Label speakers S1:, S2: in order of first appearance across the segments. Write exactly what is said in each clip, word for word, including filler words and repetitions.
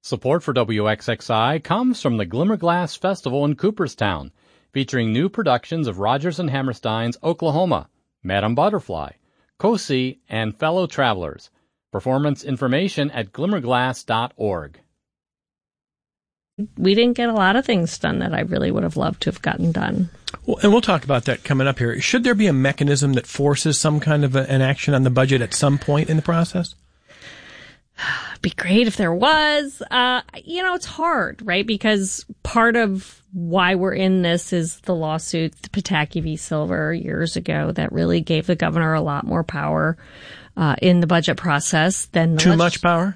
S1: Support for W X X I comes from the Glimmerglass Festival in Cooperstown, featuring new productions of Rodgers and Hammerstein's Oklahoma, Madame Butterfly, Cosi, and Fellow Travelers. Performance information at glimmerglass dot org.
S2: We didn't get a lot of things done that I really would have loved to have gotten done.
S3: Well, and we'll talk about that coming up here. Should there be a mechanism that forces some kind of a, an action on the budget at some point in the process?
S2: It'd be great if there was. Uh, you know, it's hard, right? Because part of why we're in this is the lawsuit, the Pataki v. Silver years ago, that really gave the governor a lot more power uh, in the budget process than the
S3: Too
S2: legis-
S3: much power?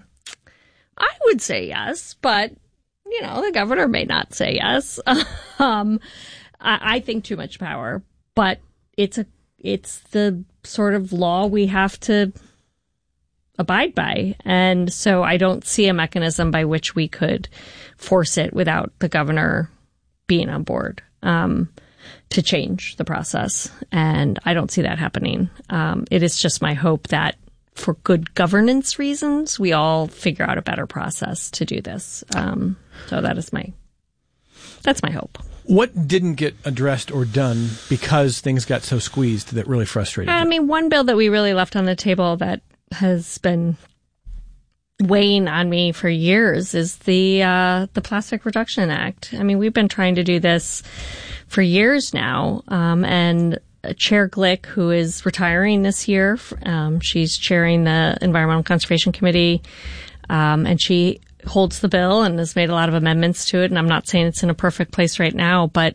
S2: I would say yes, but, you know, the governor may not say yes. um, I, I think too much power, but it's a it's the sort of law we have to abide by. And so I don't see a mechanism by which we could force it without the governor being on board um, to change the process. And I don't see that happening. Um, it is just my hope that for good governance reasons, we all figure out a better process to do this. Um, so that is my, that's my hope.
S3: What didn't get addressed or done because things got so squeezed that really frustrated you?
S2: I mean, one bill that we really left on the table that has been weighing on me for years is the uh, the Plastic Reduction Act. I mean, we've been trying to do this for years now, um, and Chair Glick, who is retiring this year, um, she's chairing the Environmental Conservation Committee, um, and she holds the bill and has made a lot of amendments to it. And I'm not saying it's in a perfect place right now, but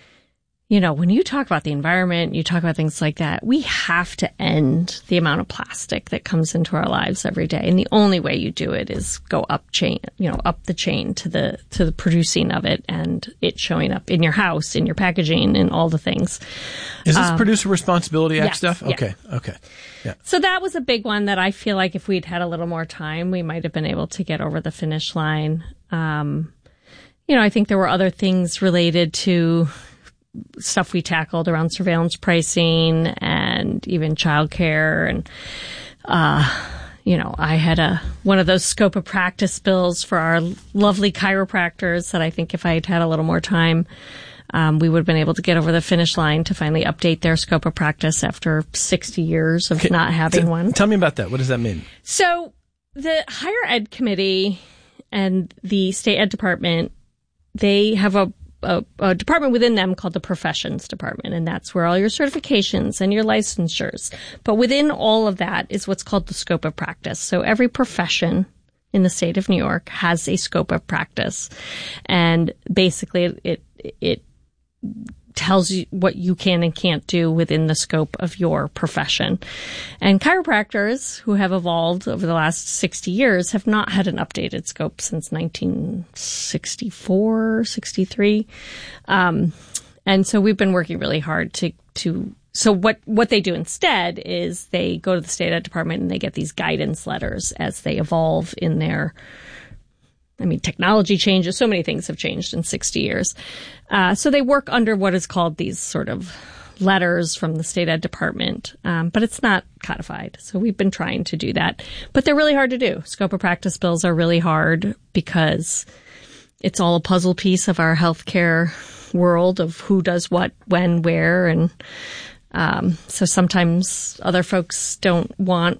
S2: you know, when you talk about the environment, you talk about things like that, we have to end the amount of plastic that comes into our lives every day. And the only way you do it is go up chain, you know, up the chain to the, to the producing of it and it showing up in your house, in your packaging, and all the things.
S3: Is this
S2: um,
S3: Producer Responsibility Act
S2: yes,
S3: stuff?
S2: yeah.
S3: Okay. Okay. Yeah.
S2: So that was a big one that I feel like if we'd had a little more time, we might have been able to get over the finish line. Um, you know, I think there were other things related to stuff we tackled around surveillance pricing and even childcare. And, uh, you know, I had a, one of those scope of practice bills for our lovely chiropractors that I think if I had had a little more time, um, we would have been able to get over the finish line to finally update their scope of practice after sixty years of
S3: Okay,
S2: not having
S3: t-
S2: one.
S3: Tell me about that. What does that mean?
S2: So the Higher Ed Committee and the State Ed Department, they have a A, a department within them called the Professions Department, and that's where all your certifications and your licensures. But within all of that is what's called the scope of practice. So every profession in the state of New York has a scope of practice, and basically it it, it tells you what you can and can't do within the scope of your profession. And chiropractors, who have evolved over the last sixty years, have not had an updated scope since nineteen sixty-four, sixty-three. Um, and so we've been working really hard to, to, so what, what they do instead is they go to the State Ed Department and they get these guidance letters as they evolve in their, I mean, technology changes. So many things have changed in sixty years. Uh, so they work under what is called these sort of letters from the State Ed Department, um, but it's not codified. So we've been trying to do that. But they're really hard to do. Scope of practice bills are really hard because it's all a puzzle piece of our healthcare world of who does what, when, where. And um, so sometimes other folks don't want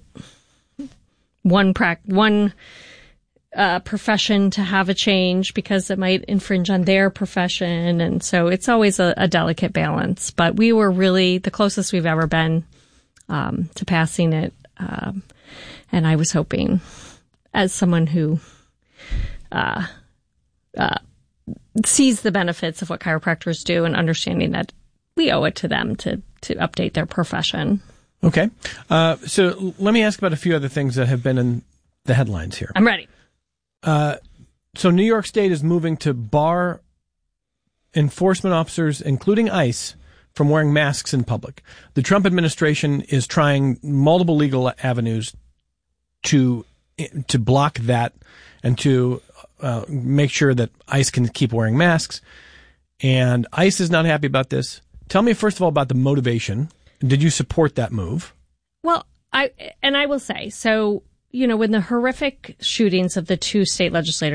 S2: one prac- one Uh, profession to have a change because it might infringe on their profession. And so it's always a, a delicate balance. But we were really the closest we've ever been um, to passing it. Um, and I was hoping, as someone who uh, uh, sees the benefits of what chiropractors do and understanding that we owe it to them to, to update their profession.
S3: Okay. Uh, so let me ask about a few other things that have been in the headlines here.
S2: I'm ready.
S3: Uh, so New York State is moving to bar enforcement officers, including ICE, from wearing masks in public. The Trump administration is trying multiple legal avenues to to block that and to uh, make sure that ICE can keep wearing masks. And ICE is not happy about this. Tell me, first of all, about the motivation. Did you support that move?
S2: Well, I and I will say, so you know, when the horrific shootings of the two state legislators